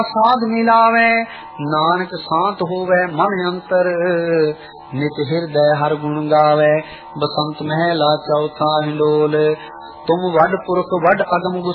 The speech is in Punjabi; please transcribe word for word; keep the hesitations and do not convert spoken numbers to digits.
ਸਾਧ ਮਿਲਾਵੇ ਨਾਨਕ ਸਾਤ ਹੋਵੇ ਮਨ ਅੰਤਰ ਨਿਤ ਹਿਰਦੈ ਹਰ ਗੁਣ ਗਾਵੇ। ਬਸੰਤ ਮਹਿਲਾ ਚੌਥਾ ਹਿੰਡੋਲ ਤੁਮ ਵੱਡ ਪੁਰਖ ਵੱਡ ਅਗਮ